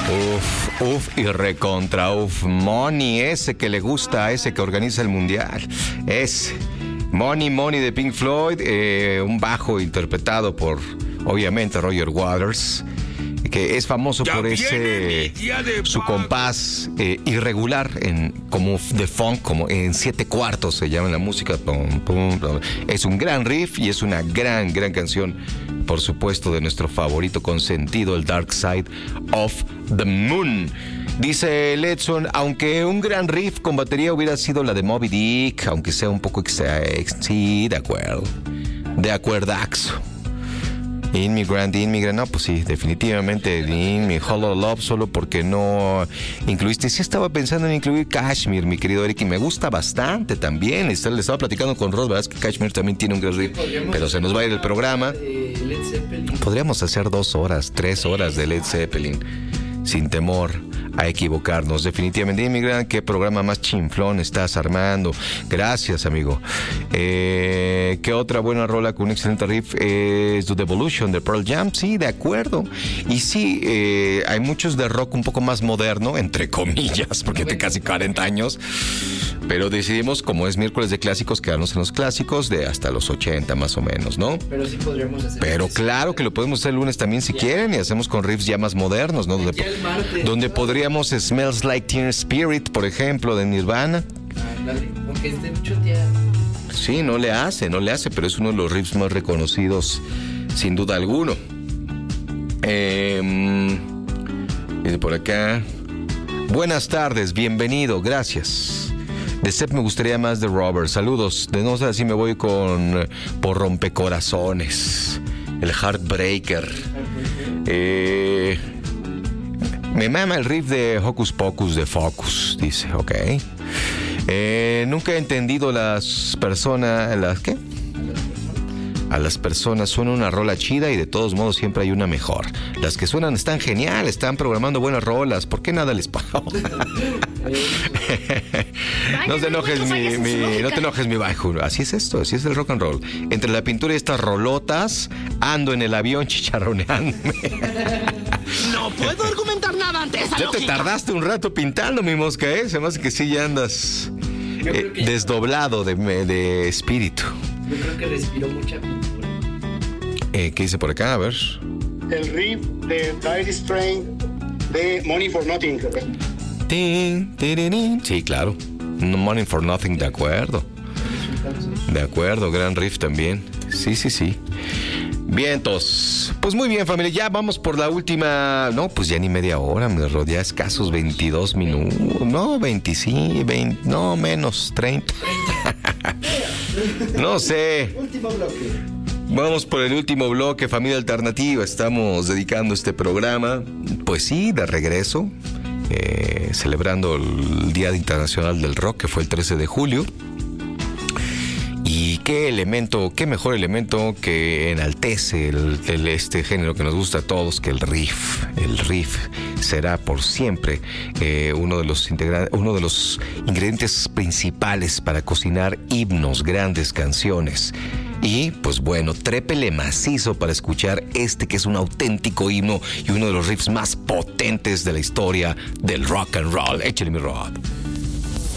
Uf y recontra uf. Money, ese que le gusta a ese que organiza el mundial. Ese. Money de Pink Floyd. Un bajo interpretado por, obviamente, Roger Waters, que es famoso por ese su compás irregular como de funk, como en 7/4 se llama la música. Pum, pum, pum. Es un gran riff y es una gran canción, por supuesto, de nuestro favorito consentido, el Dark Side of the Moon. Dice Letson, aunque un gran riff con batería hubiera sido la de Moby Dick, aunque sea un poco sí, de acuerdo, acuerdaxo. Immigrant, no, pues sí, definitivamente mi Hollow Love, solo porque no incluiste. Sí estaba pensando en incluir Kashmir, mi querido Eric, y me gusta bastante también. Le estaba platicando con Rod, ¿verdad? Que Kashmir también tiene un gran riff, pero se nos va a ir el programa. Podríamos hacer 2 horas, 3 horas de Led Zeppelin, sin temor a equivocarnos. Definitivamente, Immigrant, qué programa más chinflón estás armando. Gracias, amigo. ¿Qué otra buena rola con un excelente riff es The Devolution de Pearl Jam? Sí, de acuerdo. Y sí, hay muchos de rock un poco más moderno, entre comillas, porque tiene casi 40 años. Pero decidimos, como es miércoles de clásicos, quedarnos en los clásicos de hasta los 80 más o menos, ¿no? Pero sí podríamos hacer. Pero claro que lo podemos hacer el lunes también si quieren, y hacemos con riffs ya más modernos, ¿no? Donde podríamos Smells Like Teen Spirit, por ejemplo, de Nirvana. Aunque esté choteado. Sí, no le hace, pero es uno de los riffs más reconocidos, sin duda alguno. Y por acá. Buenas tardes, bienvenido, gracias. De Sep me gustaría más de Robert. Saludos. De no sé si me voy por Rompecorazones, el Heartbreaker. Me mama el riff de Hocus Pocus de Focus, dice, ok. Nunca he entendido las personas, ¿qué? A las personas suena una rola chida y de todos modos siempre hay una mejor. Las que suenan están geniales, están programando buenas rolas. ¿Por qué nada les pago? No te enojes, no te enojes, mi bajo. Así es esto, así es el rock and roll. Entre la pintura y estas rolotas, ando en el avión chicharroneándome. No puedo argumentar nada ante esa Ya lógica. Te tardaste un rato pintando, mi mosca, ¿eh? Se me hace que sí ya andas desdoblado de espíritu. Yo creo que respiró mucha pintura. ¿Qué dice por acá? A ver. El riff de Dire Straits de Money for Nothing. Sí, claro. Money for Nothing, de acuerdo. De acuerdo, gran riff también. Sí. Vientos. Pues muy bien, familia, ya vamos por la última. No, pues ya ni media hora, me rodea escasos 22 minutos. No, 25, 20, no, menos 30. No sé. Último bloque. Vamos por el último bloque, familia alternativa. Estamos dedicando este programa, pues sí, de regreso, celebrando el Día Internacional del Rock, que fue el 13 de julio. Y qué mejor elemento que enaltece este género que nos gusta a todos, que el riff. El riff será por siempre uno de los ingredientes principales para cocinar himnos, grandes canciones. Y pues bueno, trépele macizo para escuchar este que es un auténtico himno y uno de los riffs más potentes de la historia del rock and roll. Échale, mi Rod.